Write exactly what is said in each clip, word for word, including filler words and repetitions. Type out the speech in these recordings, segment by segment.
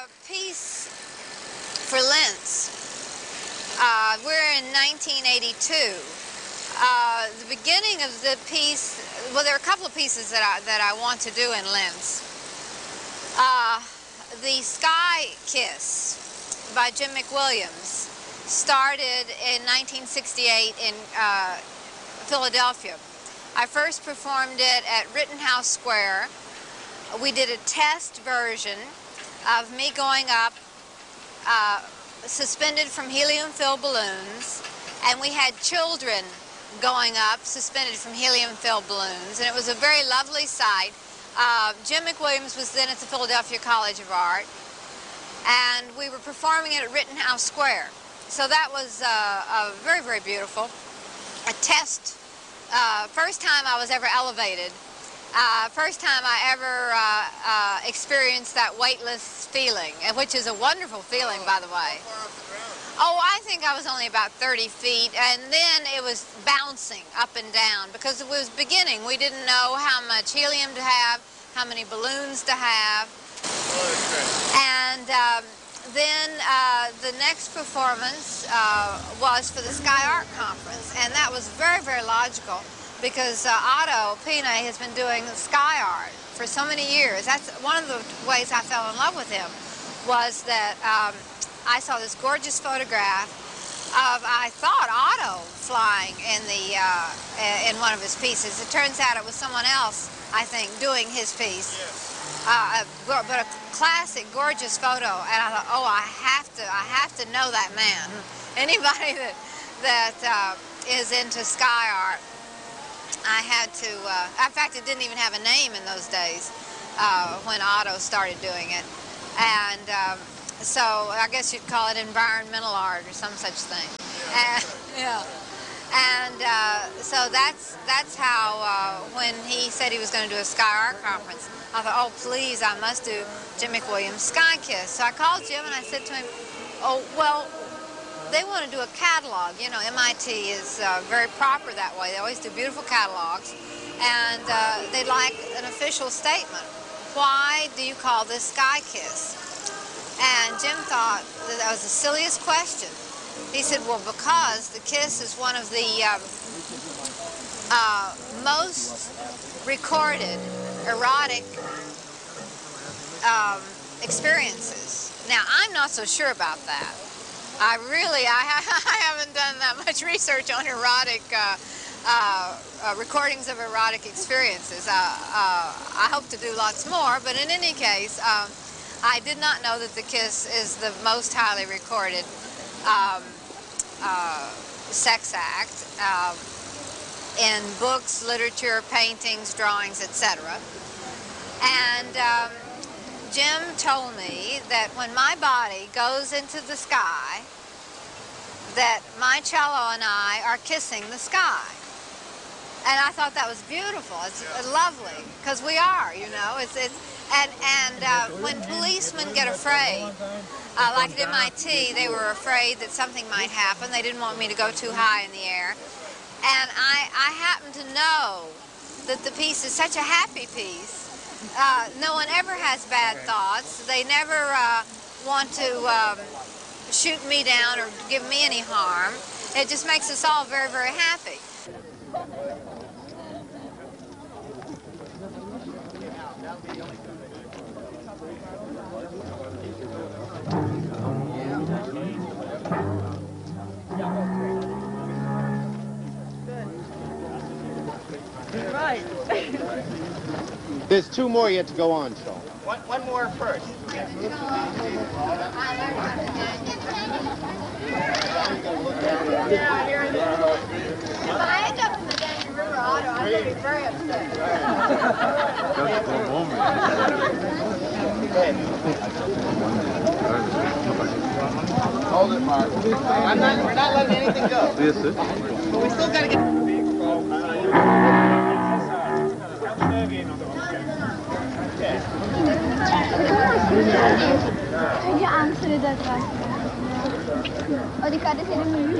uh, piece for Linz. Uh, we're in nineteen eighty-two. Uh, the beginning of the piece, well, there are a couple of pieces that I, that I want to do in Linz. Uh, the Sky Kiss by Jim McWilliams started in nineteen sixty-eight in uh, Philadelphia. I first performed it at Rittenhouse Square. We did a test version of me going up uh, suspended from helium-filled balloons, and we had children going up suspended from helium-filled balloons, and it was a very lovely sight. Uh, Jim McWilliams was then at the Philadelphia College of Art, and we were performing it at Rittenhouse Square. So that was uh, uh, very, very beautiful. A test, uh, first time I was ever elevated. Uh, first time I ever uh, uh, experienced that weightless feeling, which is a wonderful feeling, by the way. Oh, I think I was only about thirty feet, and then it was bouncing up and down because it was beginning. We didn't know how much helium to have, how many balloons to have. And um, then uh, the next performance uh, was for the Sky Art Conference, and that was very, very logical because uh, Otto Pina has been doing sky art for so many years. That's one of the ways I fell in love with him, was that um, I saw this gorgeous photograph of, I thought, Otto flying in the uh, in one of his pieces. It turns out it was someone else, I think, doing his piece. Uh, but a classic, gorgeous photo, and I thought, oh, I have to, I have to know that man. Anybody that that uh, is into sky art, I had to. Uh, in fact, it didn't even have a name in those days uh, when Otto started doing it, and. Um, So I guess you'd call it environmental art or some such thing. And, yeah. And uh, so that's that's how uh, when he said he was going to do a Sky Art Conference, I thought, oh please, I must do Jim McWilliams' Sky Kiss. So I called Jim and I said to him, oh well, they want to do a catalog. You know, M I T is uh, very proper that way. They always do beautiful catalogs, and uh, they'd like an official statement. Why do you call this Sky Kiss? And Jim thought that that was the silliest question. He said, well, because the kiss is one of the um, uh, most recorded erotic um, experiences. Now, I'm not so sure about that. I really, I, ha I haven't done that much research on erotic uh, uh, uh, recordings of erotic experiences. Uh, uh, I hope to do lots more, but in any case, um, I did not know that the kiss is the most highly recorded um, uh, sex act uh, in books, literature, paintings, drawings, et cetera. And um, Jim told me that when my body goes into the sky, that my cello and I are kissing the sky. And I thought that was beautiful. It's lovely, because we are, you know. It's, it's, and and uh, when policemen get afraid, uh, like at M I T, they were afraid that something might happen. They didn't want me to go too high in the air. And I, I happen to know that the piece is such a happy piece. Uh, no one ever has bad thoughts. They never uh, want to um, shoot me down or give me any harm. It just makes us all very, very happy. Right. There's two more yet to go on, so. One, one more first. If I end up in the Danny River Auto, I'm going to be very upset. Hold it, Mark. I'm not, we're not letting anything go. Yes, sir. But we still got to get... Kayaknya angsa dia datang. Oh, di kada sini dulu.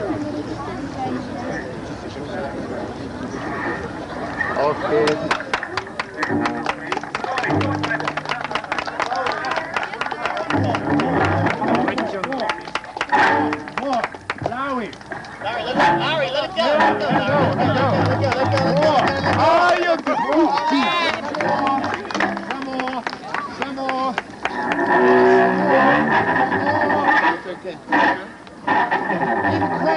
Okay. Ah, you good. Some more. Some more. It's okay. Keep